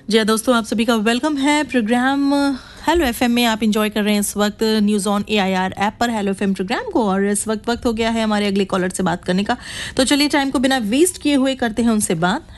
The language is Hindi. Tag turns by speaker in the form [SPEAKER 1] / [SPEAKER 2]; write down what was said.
[SPEAKER 1] जी हाँ दोस्तों, आप सभी का वेलकम है प्रोग्राम हेलो एफएम में। आप इंजॉय कर रहे हैं इस वक्त न्यूज़ ऑन एआईआर ऐप पर हेलो एफएम प्रोग्राम को, और इस वक्त हो गया है हमारे अगले कॉलर से बात करने का। तो चलिए टाइम को बिना वेस्ट किए हुए करते हैं उनसे बात।